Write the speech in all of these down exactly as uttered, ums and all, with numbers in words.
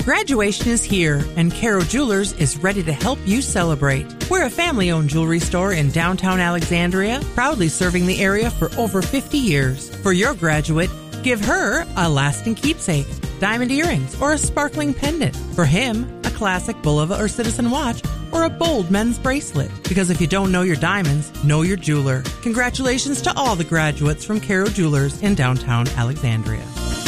Graduation is here, and Caro Jewelers is ready to help you celebrate. We're a family-owned jewelry store in downtown Alexandria, proudly serving the area for over fifty years. For your graduate, give her a lasting keepsake, diamond earrings, or a sparkling pendant. For him, a classic Bulova or Citizen watch, or a bold men's bracelet. Because if you don't know your diamonds, know your jeweler. Congratulations to all the graduates from Caro Jewelers in downtown Alexandria.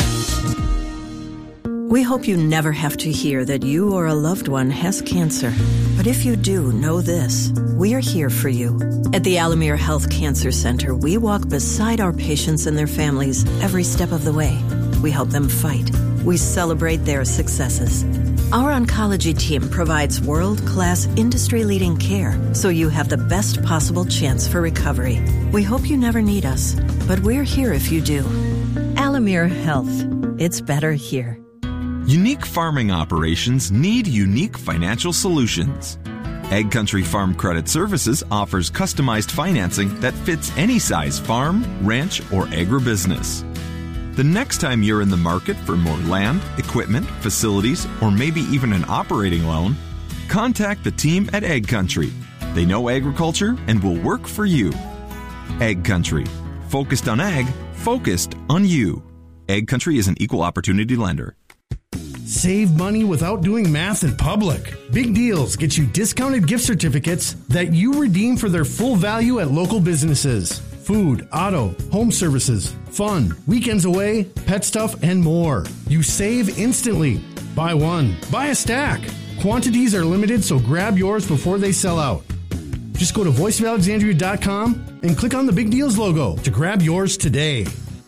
We hope you never have to hear that you or a loved one has cancer. But if you do, know this. We are here for you. At the Alamere Health Cancer Center, we walk beside our patients and their families every step of the way. We help them fight. We celebrate their successes. Our oncology team provides world-class, industry-leading care, so you have the best possible chance for recovery. We hope you never need us, but we're here if you do. Alamere Health. It's better here. Unique farming operations need unique financial solutions. Ag Country Farm Credit Services offers customized financing that fits any size farm, ranch, or agribusiness. The next time you're in the market for more land, equipment, facilities, or maybe even an operating loan, contact the team at Ag Country. They know agriculture and will work for you. Ag Country. Focused on ag, focused on you. Ag Country is an equal opportunity lender. Save money without doing math in public. Big Deals get you discounted gift certificates that you redeem for their full value at local businesses. Food, auto, home services, fun, weekends away, pet stuff, and more. You save instantly. Buy one, buy a stack. Quantities are limited, so grab yours before they sell out. Just go to voice of alexandria dot com and click on the Big Deals logo to grab yours today.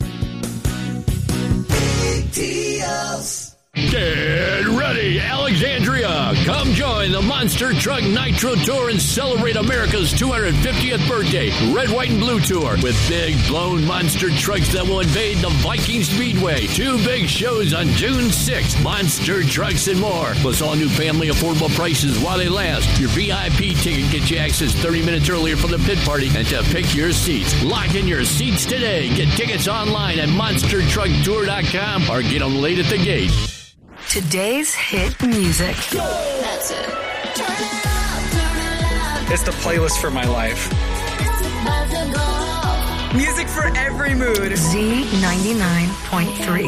Big Deals. Get ready, Alexandria! Come join the Monster Truck Nitro Tour and celebrate America's two hundred fiftieth birthday Red, White, and Blue Tour with big, blown monster trucks that will invade the Viking Speedway. Two big shows on June sixth, Monster Trucks and more. Plus all new family affordable prices while they last. Your V I P ticket gets you access thirty minutes earlier for the pit party and to pick your seats. Lock in your seats today. Get tickets online at monster truck tour dot com or get them late at the gate. Today's hit music. That's it. Turn it up, turn it up. It's the playlist for my life. Music for every mood. Z ninety-nine point three.